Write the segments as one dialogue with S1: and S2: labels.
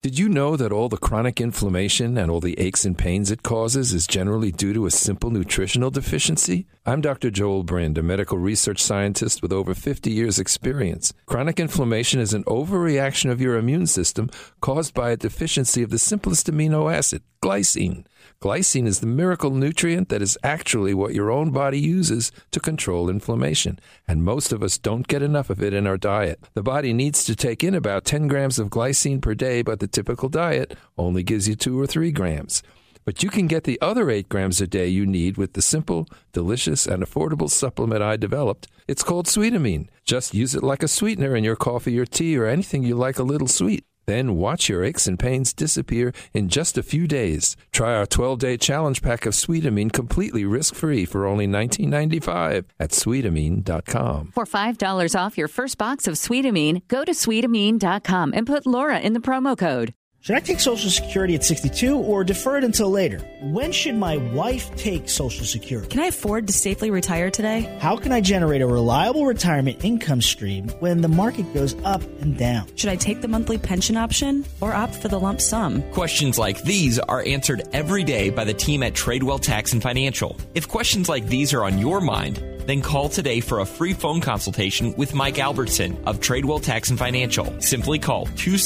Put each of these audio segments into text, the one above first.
S1: Did you know that all the chronic inflammation and all the aches and pains it causes is generally due to a simple nutritional deficiency? I'm Dr. Joel Brind, a medical research scientist with over 50 years' experience. Chronic inflammation is an overreaction of your immune system caused by a deficiency of the simplest amino acid, glycine. Glycine is the miracle nutrient that is actually what your own body uses to control inflammation, and most of us don't get enough of it in our diet. The body needs to take in about 10 grams of glycine per day, but the typical diet only gives you 2 or 3 grams. But you can get the other 8 grams a day you need with the simple, delicious, and affordable supplement I developed. It's called Sweetamine. Just use it like a sweetener in your coffee or tea or anything you like a little sweet. Then watch your aches and pains disappear in just a few days. Try our 12-day challenge pack of Sweetamine completely risk-free for only $19.95 at Sweetamine.com.
S2: For $5 off your first box of Sweetamine, go to Sweetamine.com and put Laura in the promo code.
S3: Should I take Social Security at 62 or defer it until later? When should my wife take Social Security?
S4: Can I afford to safely retire today?
S3: How can I generate a reliable retirement income stream when the market goes up and down?
S4: Should I take the monthly pension option or opt for the lump sum?
S5: Questions like these are answered every day by the team at Tradewell Tax and Financial. If questions like these are on your mind, then call today for a free phone consultation with Mike Albertson of Tradewell Tax and Financial. Simply call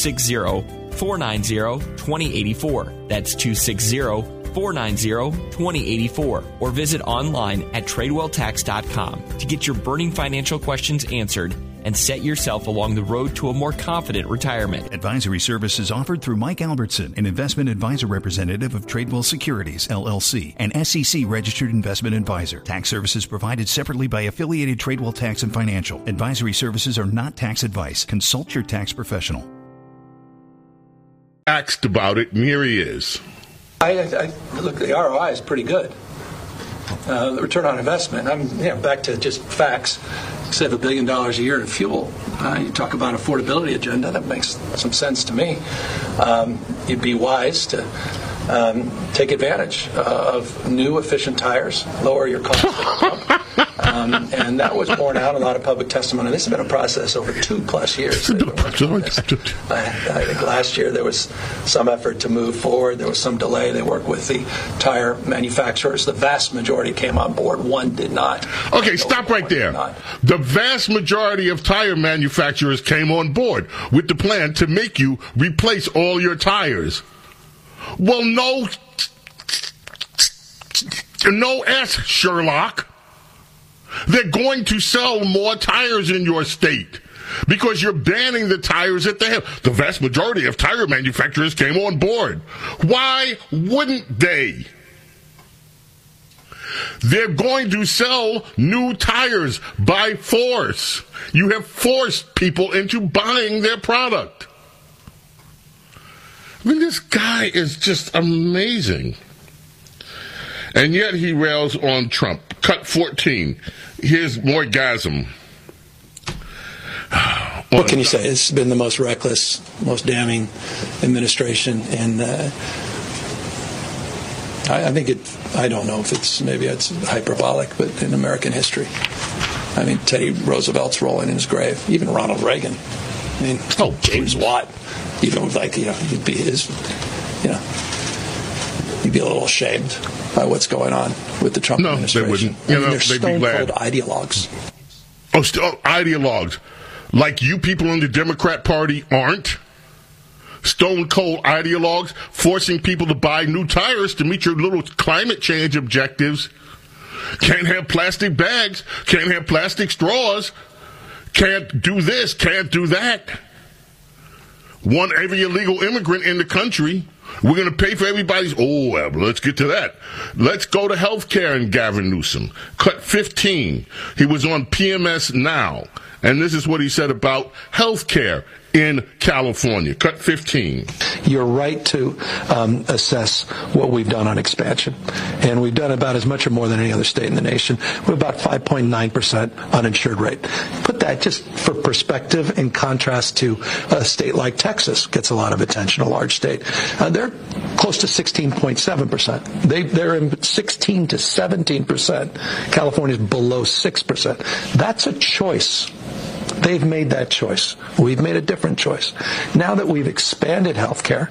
S5: 260-490-2084. That's 260-490-2084. Or visit online at TradewellTax.com to get your burning financial questions answered and set yourself along the road to a more confident retirement.
S6: Advisory services offered through Mike Albertson, an investment advisor representative of Tradewell Securities, LLC, an SEC-registered investment advisor. Tax services provided separately by affiliated Tradewell Tax and Financial. Advisory services are not tax advice. Consult your tax professional.
S7: Asked about it, and here he is.
S8: I look, the ROI is pretty good. The return on investment, back to just facts, save $1 billion a year in fuel. You talk about affordability agenda, that makes some sense to me. You'd be wise to take advantage of new efficient tires, lower your cost at the pump. And that was borne out in a lot of public testimony. This has been a process over 2+ years. I think last year there was some effort to move forward. There was some delay. They worked with the tire manufacturers. The vast majority came on board. One did not.
S7: Okay, stop right there. The vast majority of tire manufacturers came on board with the plan to make you replace all your tires. Well, no S, Sherlock. They're going to sell more tires in your state because you're banning the tires that they have. The vast majority of tire manufacturers came on board. Why wouldn't they? They're going to sell new tires by force. You have forced people into buying their product. I mean, this guy is just amazing. And yet he rails on Trump. Cut 14. Here's Morgasm.
S8: What can you say? It's been the most reckless, most damning administration. And I think I don't know if maybe it's hyperbolic, but in American history. I mean, Teddy Roosevelt's rolling in his grave. Even Ronald Reagan. I mean, James Watt. Even like, he'd be you'd be a little ashamed by what's going on with the Trump administration.
S7: They wouldn't.
S8: They're stone-cold ideologues.
S7: Ideologues. Like you people in the Democrat Party aren't. Stone-cold ideologues forcing people to buy new tires to meet your little climate change objectives. Can't have plastic bags. Can't have plastic straws. Can't do this. Can't do that. Want every illegal immigrant in the country. We're going to pay for everybody's... let's get to that. Let's go to health care and Gavin Newsom. Cut 15. He was on PMS Now. And this is what he said about health care in California. Cut 15.
S8: You're right to assess what we've done on expansion. And we've done about as much or more than any other state in the nation. We're about 5.9% uninsured rate. Put that just for perspective in contrast to a state like Texas, gets a lot of attention, a large state. They're close to 16.7%. They're in 16 to 17%. California's below 6%. That's a choice. They've made that choice. We've made a different choice. Now that we've expanded healthcare,